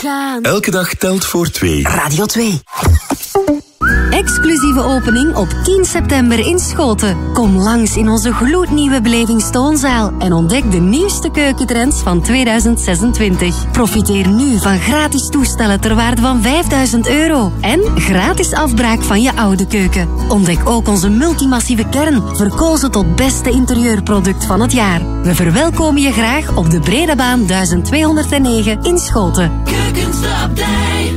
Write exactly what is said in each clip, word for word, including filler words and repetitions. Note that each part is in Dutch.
gaan. Elke dag telt voor twee. Radio twee. Exclusieve opening op tien september in Schoten. Kom langs in onze gloednieuwe belevingstoonzaal en ontdek de nieuwste keukentrends van tweeduizend zesentwintig. Profiteer nu van gratis toestellen ter waarde van vijfduizend euro en gratis afbraak van je oude keuken. Ontdek ook onze multimassieve kern, verkozen tot beste interieurproduct van het jaar. We verwelkomen je graag op de Bredebaan duizend tweehonderdnegen in Schoten. Keukenstapdij.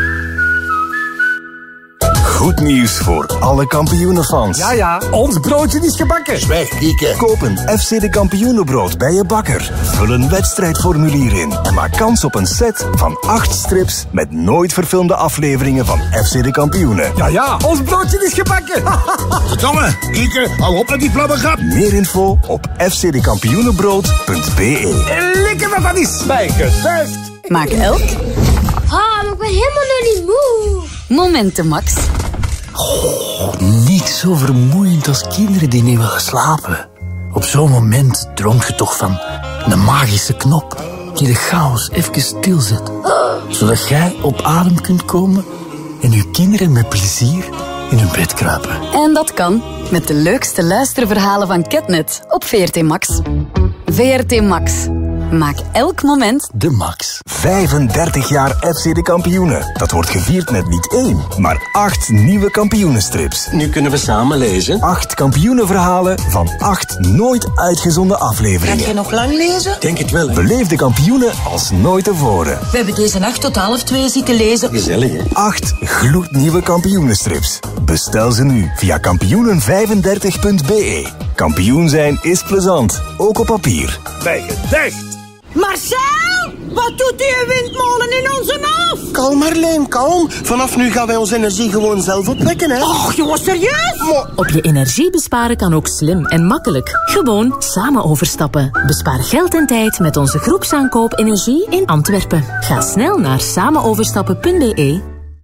Goed nieuws voor alle kampioenenfans. Ja, ja, ons broodje is gebakken. Zwijg, Lieke. Koop een F C de Kampioenenbrood bij je bakker. Vul een wedstrijdformulier in en maak kans op een set van acht strips met nooit verfilmde afleveringen van F C de Kampioenen. Ja, ja, ons broodje is gebakken. Verdomme, Lieke, hou op met die flabbergrap. Meer info op f c de kampioenenbrood punt b e. Lekker wat dat is. Bijgetuigd. Maak elk Ah, maar ik ben helemaal nog niet moe. momenten Max. Oh, niks zo vermoeiend als kinderen die niet willen slapen. Op zo'n moment droomt je toch van een magische knop die de chaos even stilzet. Zodat jij op adem kunt komen en je kinderen met plezier in hun bed kruipen. En dat kan met de leukste luisterverhalen van Ketnet op V R T Max. V R T Max. Maak elk moment de max. vijfendertig jaar F C de Kampioenen. Dat wordt gevierd met niet één, maar acht nieuwe kampioenenstrips. Nu kunnen we samen lezen. Acht kampioenenverhalen van acht nooit uitgezonden afleveringen. Ga je nog lang lezen? Denk het wel. Beleef de kampioenen als nooit tevoren. We hebben deze nacht tot half twee zitten lezen. Gezellig, hè? Acht gloednieuwe kampioenenstrips. Bestel ze nu via kampioenen vijfendertig punt b e. Kampioen zijn is plezant, ook op papier. Bijgetuigd. Marcel, wat doet die windmolen in onze hoofd? Kalm Marleen, kalm. Vanaf nu gaan wij onze energie gewoon zelf opwekken, hè? Och, jongens, serieus? Maar... Op je energie besparen kan ook slim en makkelijk. Gewoon samen overstappen. Bespaar geld en tijd met onze groepsaankoop energie in Antwerpen. Ga snel naar samenoverstappen punt b e.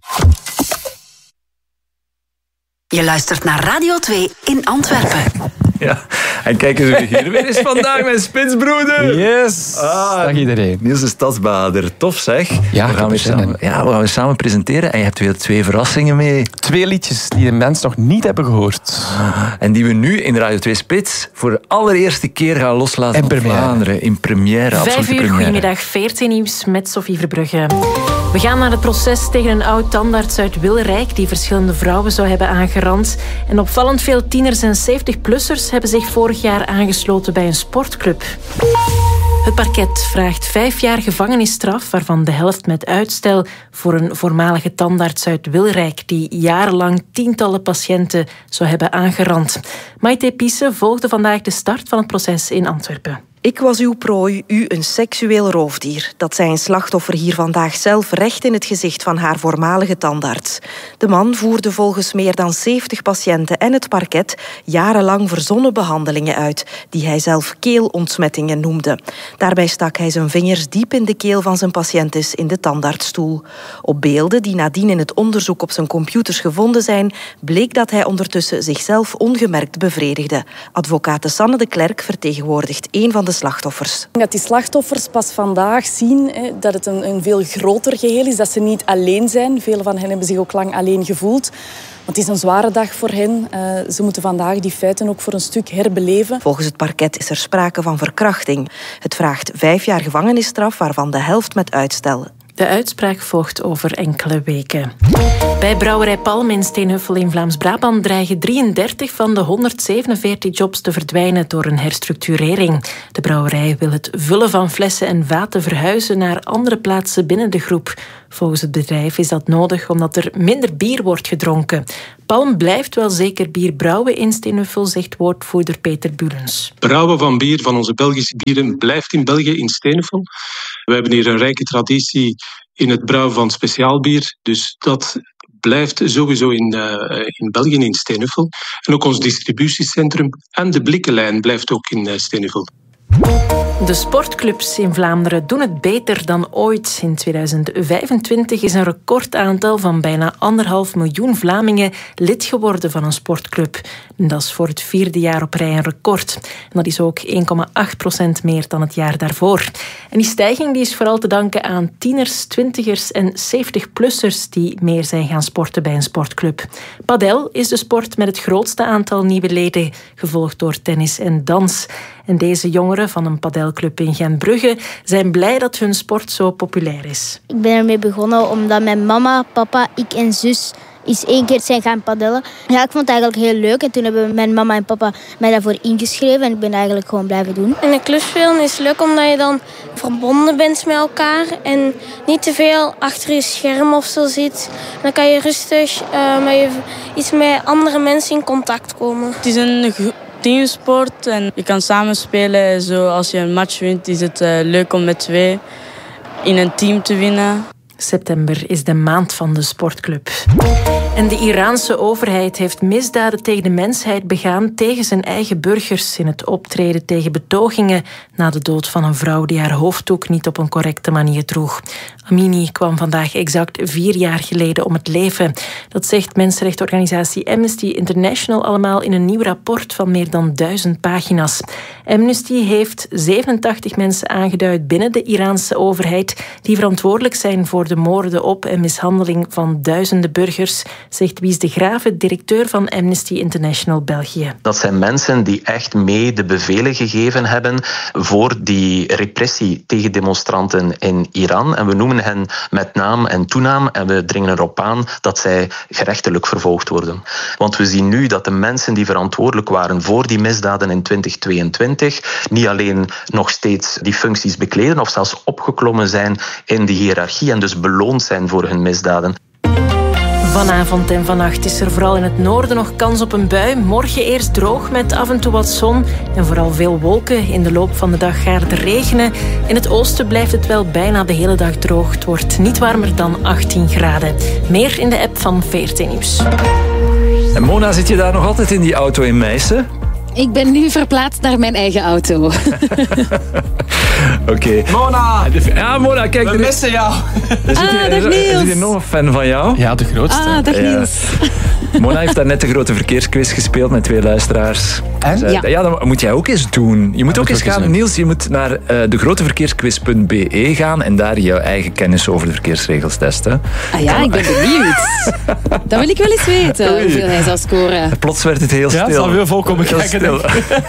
Je luistert naar Radio twee in Antwerpen. Ja, en kijk eens wie hier weer is vandaag, mijn spitsbroeder. Yes. Ah, dag iedereen. Niels de Stadsbader, tof zeg. Ja, we gaan weer samen, ja, we gaan weer samen presenteren en je hebt weer twee verrassingen mee. Twee liedjes die de mensen nog niet hebben gehoord. Ah, en die we nu in Radio twee Spits voor de allereerste keer gaan loslaten in op Vlaanderen. In première, absolute Vijf uur, première. goedemiddag, veertien nieuws met Sophie Verbrugge. We gaan naar het proces tegen een oud-tandarts uit Wilrijk die verschillende vrouwen zou hebben aangerand. En opvallend veel tieners en zeventig-plussers hebben zich vorig jaar aangesloten bij een sportclub. Het parket vraagt vijf jaar gevangenisstraf, waarvan de helft met uitstel, voor een voormalige tandarts uit Wilrijk die jarenlang tientallen patiënten zou hebben aangerand. Maite Pisse volgde vandaag de start van het proces in Antwerpen. Ik was uw prooi, u een seksueel roofdier. Dat zei een slachtoffer hier vandaag zelf recht in het gezicht van haar voormalige tandarts. De man voerde volgens meer dan zeventig patiënten en het parket jarenlang verzonnen behandelingen uit, die hij zelf keelontsmettingen noemde. Daarbij stak hij zijn vingers diep in de keel van zijn patiëntes in de tandartsstoel. Op beelden die nadien in het onderzoek op zijn computers gevonden zijn, bleek dat hij ondertussen zichzelf ongemerkt bevredigde. Advocaat Sanne de Klerk vertegenwoordigt een van de slachtoffers. Dat die slachtoffers pas vandaag zien hè, dat het een, een veel groter geheel is, dat ze niet alleen zijn. Velen van hen hebben zich ook lang alleen gevoeld. Want het is een zware dag voor hen. Uh, ze moeten vandaag die feiten ook voor een stuk herbeleven. Volgens het parket is er sprake van verkrachting. Het vraagt vijf jaar gevangenisstraf, waarvan de helft met uitstel. De uitspraak volgt over enkele weken. Bij Brouwerij Palm in Steenhuffel in Vlaams-Brabant dreigen drieëndertig van de honderdzevenenveertig jobs te verdwijnen door een herstructurering. De brouwerij wil het vullen van flessen en vaten verhuizen naar andere plaatsen binnen de groep. Volgens het bedrijf is dat nodig omdat er minder bier wordt gedronken. Palm blijft wel zeker bier brouwen in Steenhuffel, zegt woordvoerder Peter Bulens. Brouwen van bier, van onze Belgische bieren, blijft in België, in Steenhuffel. We hebben hier een rijke traditie in het brouwen van speciaal bier. Dus dat blijft sowieso in, uh, in België, in Steenhuffel. En ook ons distributiecentrum en de blikkenlijn blijft ook in uh, Steenhuffel. De sportclubs in Vlaanderen doen het beter dan ooit. In tweeduizend vijfentwintig is een recordaantal van bijna anderhalf miljoen Vlamingen lid geworden van een sportclub. En dat is voor het vierde jaar op rij een record. En dat is ook één komma acht procent meer dan het jaar daarvoor. En die stijging die is vooral te danken aan tieners, twintigers en zeventig-plussers die meer zijn gaan sporten bij een sportclub. Padel is de sport met het grootste aantal nieuwe leden, gevolgd door tennis en dans. En deze jongeren van een padelclub in Gentbrugge zijn blij dat hun sport zo populair is. Ik ben ermee begonnen omdat mijn mama, papa, ik en zus eens één keer zijn gaan padellen. Ja, ik vond het eigenlijk heel leuk en toen hebben mijn mama en papa mij daarvoor ingeschreven en ik ben eigenlijk gewoon blijven doen. In een club spelen is leuk omdat je dan verbonden bent met elkaar en niet te veel achter je scherm of zo zit. Dan kan je rustig uh, met je, iets met andere mensen in contact komen. Het is een teamsport en je kan samen spelen. Zo, als je een match wint is het uh, leuk om met twee in een team te winnen. September is de maand van de sportclub. En de Iraanse overheid heeft misdaden tegen de mensheid begaan tegen zijn eigen burgers in het optreden tegen betogingen na de dood van een vrouw die haar hoofddoek niet op een correcte manier droeg. Amini kwam vandaag exact vier jaar geleden om het leven. Dat zegt mensenrechtenorganisatie Amnesty International allemaal in een nieuw rapport van meer dan duizend pagina's. Amnesty heeft zevenentachtig mensen aangeduid binnen de Iraanse overheid die verantwoordelijk zijn voor de moorden op en mishandeling van duizenden burgers, zegt Wies de Grave, directeur van Amnesty International België. Dat zijn mensen die echt mee de bevelen gegeven hebben voor die repressie tegen demonstranten in Iran. En we noemen hen met naam en toenaam en we dringen erop aan dat zij gerechtelijk vervolgd worden. Want we zien nu dat de mensen die verantwoordelijk waren voor die misdaden in twintig tweeëntwintig niet alleen nog steeds die functies bekleden of zelfs opgeklommen zijn in de hiërarchie en dus beloond zijn voor hun misdaden. Vanavond en vannacht is er vooral in het noorden nog kans op een bui. Morgen eerst droog met af en toe wat zon en vooral veel wolken. In de loop van de dag gaat het regenen. In het oosten blijft het wel bijna de hele dag droog. Het wordt niet warmer dan achttien graden. Meer in de app van V R T Nieuws. En Mona, zit je daar nog altijd in die auto in Meissen? Ik ben nu verplaatst naar mijn eigen auto. Oké. Okay. Mona! Ja, Mona, kijk. We missen jou. Er zit ah, hier, dag er, Niels. er zit hier nog een fan van jou. Ja, de grootste. Ah, dag Niels. Ja. Mona heeft daar net de grote verkeersquiz gespeeld met twee luisteraars. En? Zij, ja. ja, dat moet jij ook eens doen. Je moet dat ook eens gaan, Niels, je moet naar uh, de groteverkeersquiz punt b e gaan en daar jouw eigen kennis over de verkeersregels testen. Ah ja, ik ben benieuwd. Dat wil ik wel eens weten, Oei. hoeveel hij zal scoren. Plots werd het heel stil. Ja, het zal weer volkomen kijken.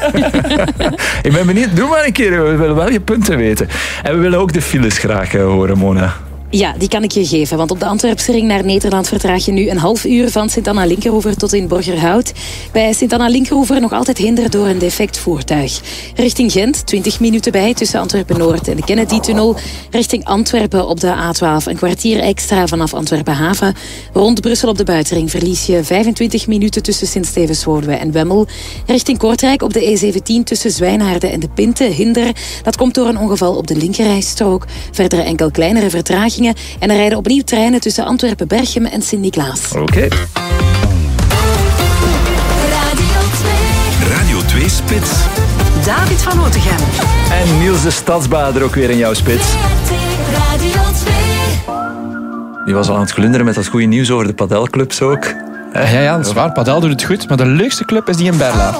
Ik ben benieuwd, doe maar een keer, we willen wel je punten weten. En we willen ook de files graag uh, horen, Mona. Ja, die kan ik je geven, want op de Antwerpse ring naar Nederland vertraag je nu een half uur van Sint-Anna-Linkeroever tot in Borgerhout. Bij Sint-Anna-Linkeroever nog altijd hinder door een defect voertuig. Richting Gent, twintig minuten bij tussen Antwerpen-Noord en de Kennedy-tunnel. Richting Antwerpen op de A twaalf, een kwartier extra vanaf Antwerpen-Haven. Rond Brussel op de buitenring verlies je vijfentwintig minuten tussen Sint-Stevens-Woluwe en Wemmel. Richting Kortrijk op de E zeventien tussen Zwijnaarden en de Pinte, hinder. Dat komt door een ongeval op de linkerrijstrook. Verder enkel kleinere vertragingen. En er rijden opnieuw treinen tussen Antwerpen-Berchem en Sint-Niklaas. Oké. Okay. Radio twee Spits. David van Otegem. En Niels de Stadsbader ook weer in jouw spits. Die was al aan het glunderen met dat goede nieuws over de padelclubs ook. Ja, ja, dat is waar. Padel doet het goed, maar de leukste club is die in Berla.